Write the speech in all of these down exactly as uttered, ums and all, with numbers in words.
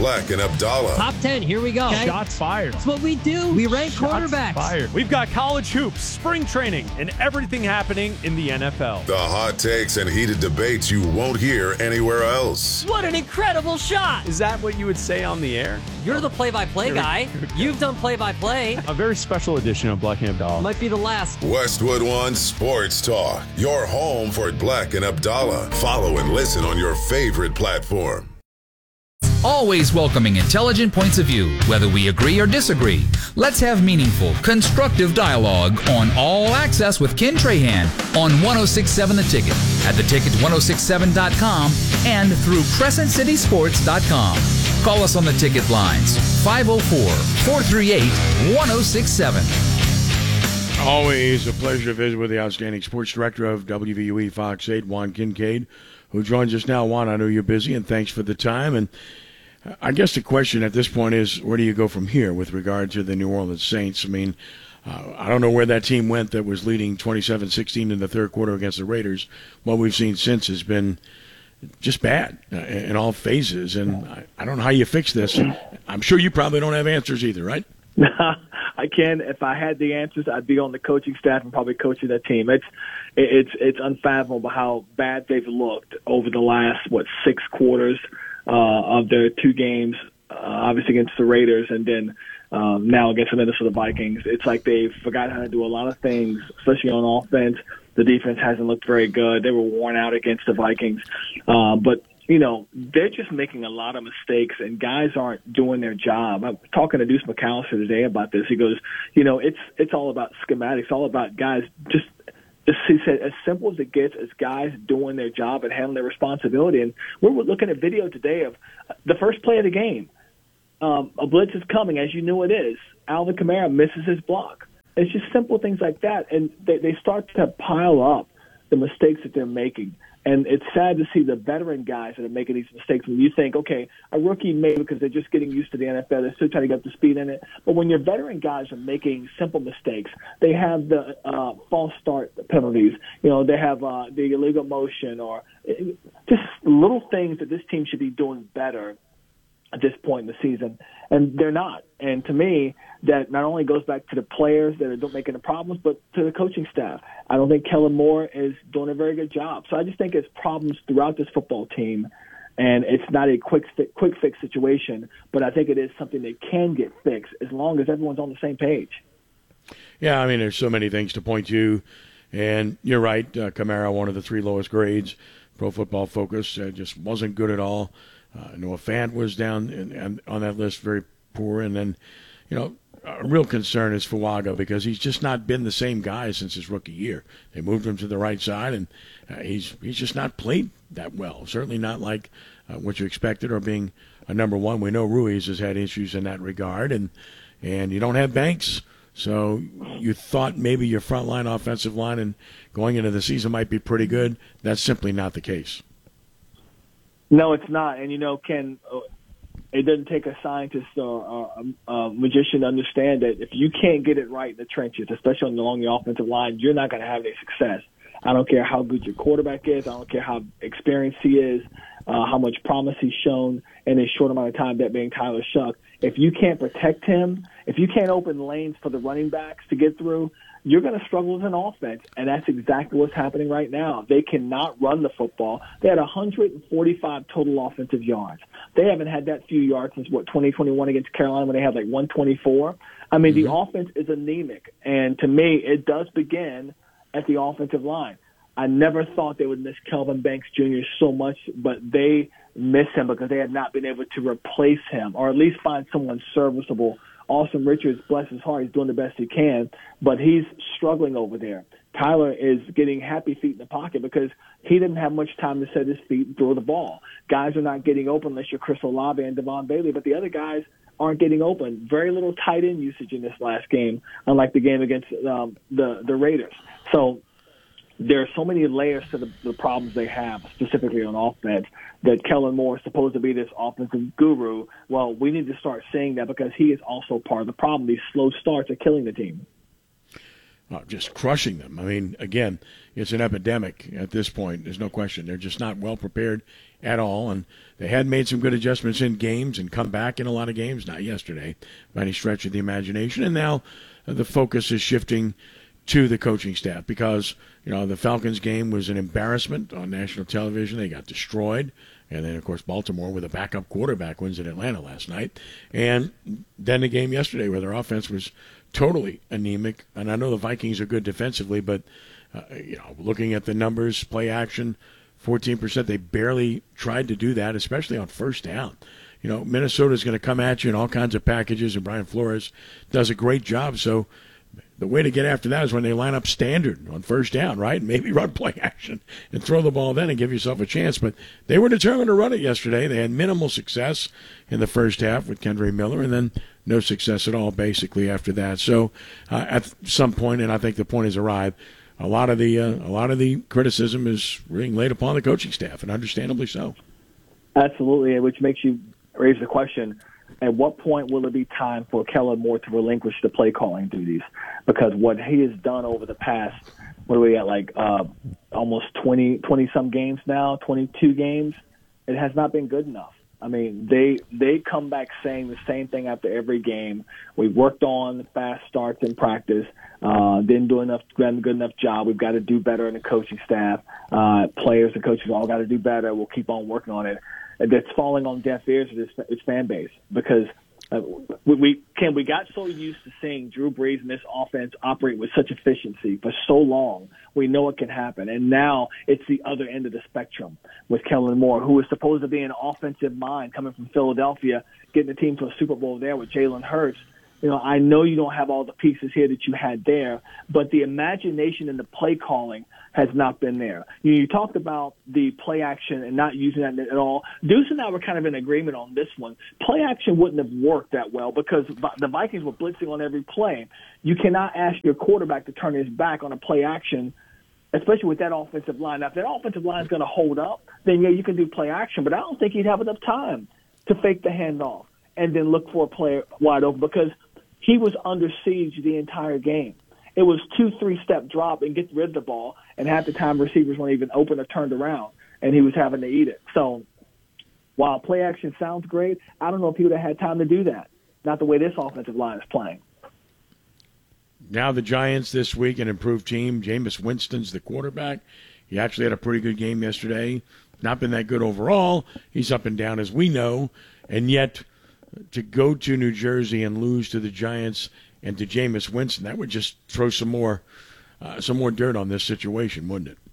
Black and Abdallah. Top ten, here we go. Okay. Shots fired. That's what we do. We rank Shots quarterbacks. Fired. We've got college hoops, spring training, and everything happening in the N F L. The hot takes and heated debates you won't hear anywhere else. What an incredible shot. Is that what you would say on the air? You're the play-by-play guy. You've done play-by-play. A very special edition of Black and Abdallah. Might be the last. Westwood One Sports Talk. Your home for Black and Abdallah. Follow and listen on your favorite platform. Always welcoming intelligent points of view, whether we agree or disagree. Let's have meaningful, constructive dialogue on All Access with Ken Trahan on one oh six point seven The Ticket, at the ticket ten sixty-seven dot com, and through crescent city sports dot com. Call us on the ticket lines, five oh four, four three eight, one oh six seven. Always a pleasure to visit with the outstanding sports director of W V U E Fox eight, Juan Kincaid, who joins us now. Juan, I know you're busy, and thanks for the time. And I guess the question at this point is, where do you go from here with regard to the New Orleans Saints? I mean, uh, I don't know where that team went that was leading twenty-seven sixteen in the third quarter against the Raiders. What we've seen since has been just bad uh, in all phases, and I, I don't know how you fix this. I'm sure you probably don't have answers either, right? I can. If I had the answers, I'd be on the coaching staff and probably coaching that team. It's it's it's unfathomable how bad they've looked over the last, what, six quarters uh, of their two games, uh, obviously against the Raiders and then um, now against the Minnesota Vikings. It's like they've forgotten how to do a lot of things, especially on offense. The defense hasn't looked very good. They were worn out against the Vikings. Uh, but you know, they're just making a lot of mistakes, and guys aren't doing their job. I'm talking to Deuce McAllister today about this. He goes, you know, it's it's all about schematics, all about guys just, just he said, as simple as it gets, as guys doing their job and handling their responsibility. And we were looking at video today of the first play of the game. Um, a blitz is coming, as you knew it is. Alvin Kamara misses his block. It's just simple things like that, and they, they start to pile up the mistakes that they're making. And it's sad to see the veteran guys that are making these mistakes when you think, okay, a rookie may because they're just getting used to the N F L. They're still trying to get up to speed in it. But when your veteran guys are making simple mistakes, they have the uh, false start penalties. You know, they have uh, the illegal motion or just little things that this team should be doing better at this point in the season, and they're not. And to me, that not only goes back to the players that are making the problems, but to the coaching staff. I don't think Kellen Moore is doing a very good job. So I just think it's problems throughout this football team, and it's not a quick quick fix situation, but I think it is something that can get fixed as long as everyone's on the same page. Yeah, I mean, there's so many things to point to, and you're right, uh, Kamara, one of the three lowest grades, Pro Football Focus, uh, just wasn't good at all. Uh, Noah Fant was down and, and on that list, very poor. And then, you know, a real concern is Fuaga because he's just not been the same guy since his rookie year. They moved him to the right side, and uh, he's he's just not played that well. Certainly not like uh, what you expected or being a number one. We know Ruiz has had issues in that regard, and and you don't have Banks. So you thought maybe your front line, offensive line, and going into the season might be pretty good. That's simply not the case. No, it's not. And, you know, Ken, it doesn't take a scientist or a, a magician to understand that if you can't get it right in the trenches, especially along the offensive line, you're not going to have any success. I don't care how good your quarterback is. I don't care how experienced he is, uh, how much promise he's shown in a short amount of time, that being Tyler Shuck. If you can't protect him, if you can't open lanes for the running backs to get through, you're going to struggle as an offense, and that's exactly what's happening right now. They cannot run the football. They had one hundred forty-five total offensive yards. They haven't had that few yards since, what, twenty twenty-one against Carolina when they had like one twenty-four. I mean, mm-hmm. The offense is anemic, and to me, it does begin at the offensive line. I never thought they would miss Kelvin Banks Junior so much, but they miss him because they have not been able to replace him or at least find someone serviceable. Austin Richards, bless his heart, he's doing the best he can, but he's struggling over there. Tyler is getting happy feet in the pocket because he didn't have much time to set his feet and throw the ball. Guys are not getting open unless you're Chris Olave and Devon Bailey, but the other guys aren't getting open. Very little tight end usage in this last game, unlike the game against um, the, the Raiders. So there are so many layers to the, the problems they have, specifically on offense, that Kellen Moore is supposed to be this offensive guru. Well, we need to start seeing that because he is also part of the problem. These slow starts are killing the team. uh, just crushing them. I mean, again, it's an epidemic at this point. There's no question. They're just not well prepared at all, and they had made some good adjustments in games and come back in a lot of games, not yesterday by any stretch of the imagination, and now uh, the focus is shifting to the coaching staff because, you know, the Falcons game was an embarrassment on national television. They got destroyed. And then, of course, Baltimore with a backup quarterback wins in Atlanta last night. And then the game yesterday where their offense was totally anemic. And I know the Vikings are good defensively, but, uh, you know, looking at the numbers, play action, fourteen percent, they barely tried to do that, especially on first down. You know, Minnesota's going to come at you in all kinds of packages, and Brian Flores does a great job. So the way to get after that is when they line up standard on first down, right? Maybe run play action and throw the ball then and give yourself a chance. But they were determined to run it yesterday. They had minimal success in the first half with Kendre Miller, and then no success at all basically after that. So uh, at some point, and I think the point has arrived, a lot of the uh, a lot of the criticism is being laid upon the coaching staff, and understandably so. Absolutely, which makes you raise the question, at what point will it be time for Kellen Moore to relinquish the play calling duties? Because what he has done over the past, what are we at, like uh, almost twenty, twenty-some games now, twenty-two games, it has not been good enough. I mean, they they come back saying the same thing after every game. We worked on fast starts in practice, uh, didn't do enough, done a good enough job. We've got to do better in the coaching staff. Uh, players and coaches all got to do better. We'll keep on working on it. That's falling on deaf ears of this, its fan base because uh, we, we can we got so used to seeing Drew Brees and this offense operate with such efficiency for so long. We know it can happen, and now it's the other end of the spectrum with Kellen Moore, who is supposed to be an offensive mind coming from Philadelphia, getting the team to a Super Bowl there with Jalen Hurts. You know, I know you don't have all the pieces here that you had there, but the imagination and the play calling has not been there. You, you talked about the play action and not using that at all. Deuce and I were kind of in agreement on this one. Play action wouldn't have worked that well because the Vikings were blitzing on every play. You cannot ask your quarterback to turn his back on a play action, especially with that offensive line. Now, if that offensive line is going to hold up, then, yeah, you can do play action, but I don't think he'd have enough time to fake the handoff and then look for a player wide open because he was under siege the entire game. It was two, three-step drop and get rid of the ball, and half the time receivers weren't even open or turned around, and he was having to eat it. So while play action sounds great, I don't know if he would have had time to do that, not the way this offensive line is playing. Now the Giants this week, an improved team. Jameis Winston's the quarterback. He actually had a pretty good game yesterday. Not been that good overall. He's up and down, as we know, and yet – to go to New Jersey and lose to the Giants and to Jameis Winston, that would just throw some more uh, some more dirt on this situation, wouldn't it?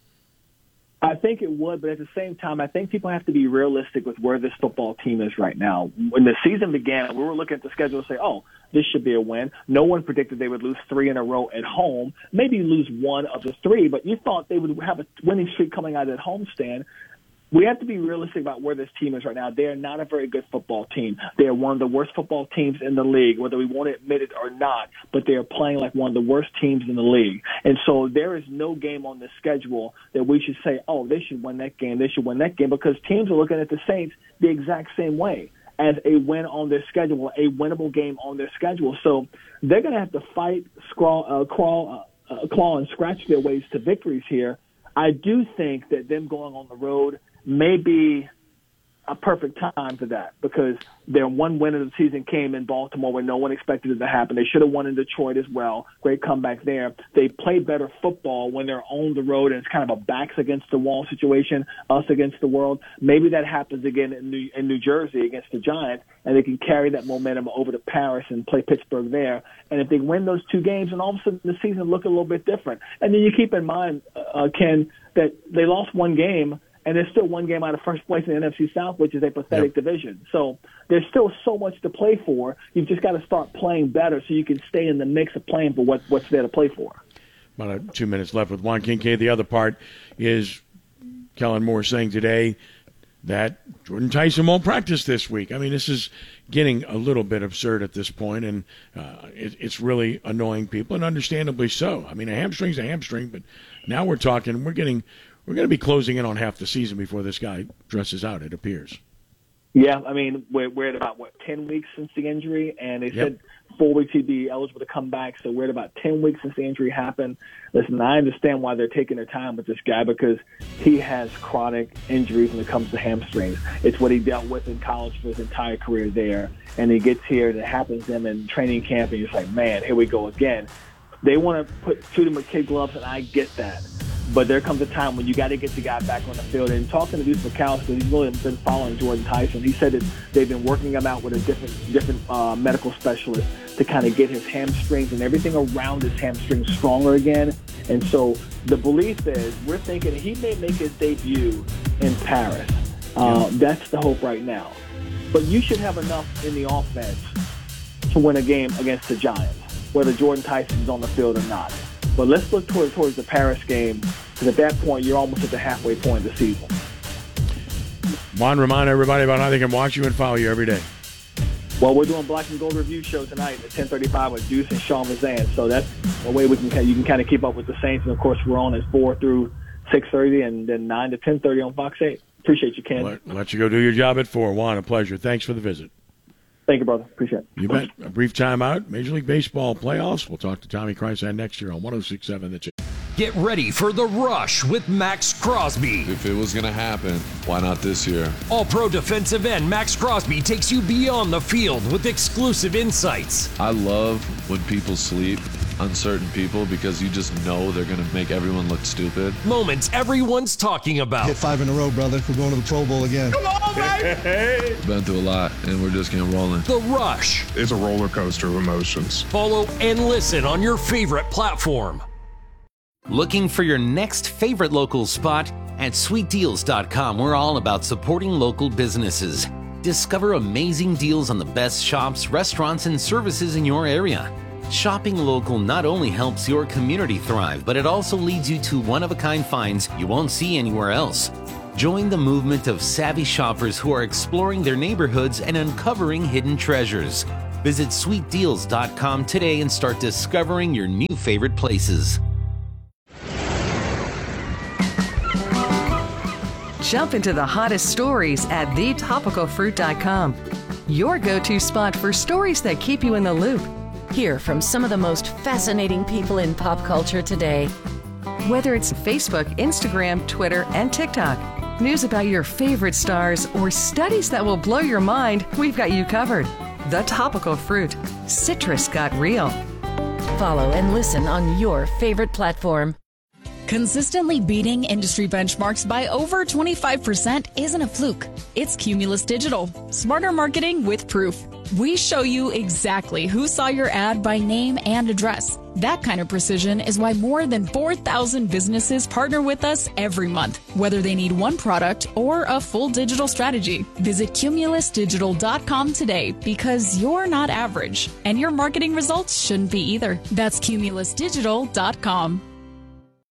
I think it would, but at the same time, I think people have to be realistic with where this football team is right now. When the season began, we were looking at the schedule and say, oh, this should be a win. No one predicted they would lose three in a row at home, maybe lose one of the three, but you thought they would have a winning streak coming out of that homestand. We have to be realistic about where this team is right now. They are not a very good football team. They are one of the worst football teams in the league, whether we want to admit it or not, but they are playing like one of the worst teams in the league. And so there is no game on the schedule that we should say, oh, they should win that game, they should win that game, because teams are looking at the Saints the exact same way as a win on their schedule, a winnable game on their schedule. So they're going to have to fight, scrawl, uh, crawl, uh, uh, claw, and scratch their ways to victories here. I do think that them going on the road may be a perfect time for that because their one win of the season came in Baltimore where no one expected it to happen. They should have won in Detroit as well. Great comeback there. They play better football when they're on the road and it's kind of a backs against the wall situation, us against the world. Maybe that happens again in New, in New Jersey against the Giants, and they can carry that momentum over to Paris and play Pittsburgh there. And if they win those two games, and all of a sudden the season look a little bit different. And then you keep in mind, uh, Ken, that they lost one game, and there's still one game out of first place in the N F C South, which is a pathetic yep. division. So there's still so much to play for. You've just got to start playing better so you can stay in the mix of playing for what, what's there to play for. About two minutes left with Juan Kincaid. The other part is Kellen Moore saying today that Jordan Tyson won't practice this week. I mean, this is getting a little bit absurd at this point, and uh, it, it's really annoying people, and understandably so. I mean, a hamstring's a hamstring, but now we're talking, we're getting – We're going to be closing in on half the season before this guy dresses out, it appears. Yeah, I mean, we're, we're at about, what, ten weeks since the injury, and they Yep. said four weeks he'd be eligible to come back, so we're at about ten weeks since the injury happened. Listen, I understand why they're taking their time with this guy because he has chronic injuries when it comes to hamstrings. It's what he dealt with in college for his entire career there, and he gets here and it happens to him in training camp, and you're just like, man, here we go again. They want to put shoot him with kid gloves, and I get that. But there comes a time when you got to get the guy back on the field. And talking to Deuce McAllister, he's really been following Jordan Tyson. He said that they've been working him out with a different different uh, medical specialist to kind of get his hamstrings and everything around his hamstrings stronger again. And so the belief is we're thinking he may make his debut in Paris. Uh, that's the hope right now. But you should have enough in the offense to win a game against the Giants, whether Jordan Tyson is on the field or not. But let's look toward, towards the Paris game, because at that point, you're almost at the halfway point of the season. Juan, remind everybody about how they can watch you and follow you every day. Well, we're doing Black and Gold Review show tonight at ten thirty-five with Deuce and Sean Mazan. So that's a way we can you can kind of keep up with the Saints. And, of course, we're on at four through six thirty and then nine to ten thirty on Fox eight. Appreciate you, Ken. Let, let you go do your job at four. Juan, a pleasure. Thanks for the visit. Thank you, brother. Appreciate it. You bet. A brief timeout. Major League Baseball playoffs. We'll talk to Tommy Kreisand next year on one oh six point seven The Ch- Get ready for The Rush with Max Crosby. If it was going to happen, why not this year? All-Pro defensive end Max Crosby takes you beyond the field with exclusive insights. I love when people sleep, uncertain people, because you just know they're going to make everyone look stupid. Moments everyone's talking about. Hit five in a row, brother. We're going to the Pro Bowl again. Come on, baby! Been through a lot, and we're just getting rolling. The Rush. It's a roller coaster of emotions. Follow and listen on your favorite platform. Looking for your next favorite local spot? At sweet deals dot com, we're all about supporting local businesses. Discover amazing deals on the best shops, restaurants, and services in your area. Shopping local not only helps your community thrive, but it also leads you to one-of-a-kind finds you won't see anywhere else. Join the movement of savvy shoppers who are exploring their neighborhoods and uncovering hidden treasures. Visit sweet deals dot com today and start discovering your new favorite places. Jump into the hottest stories at the topical fruit dot com. Your go-to spot for stories that keep you in the loop. Hear from some of the most fascinating people in pop culture today. Whether it's Facebook, Instagram, Twitter, and TikTok, news about your favorite stars, or studies that will blow your mind, we've got you covered. The Topical Fruit. Citrus got real. Follow and listen on your favorite platform. Consistently beating industry benchmarks by over twenty-five percent isn't a fluke. It's Cumulus Digital. Smarter marketing with proof. We show you exactly who saw your ad by name and address. That kind of precision is why more than four thousand businesses partner with us every month, whether they need one product or a full digital strategy. Visit cumulus digital dot com today because you're not average, and your marketing results shouldn't be either. That's cumulus digital dot com.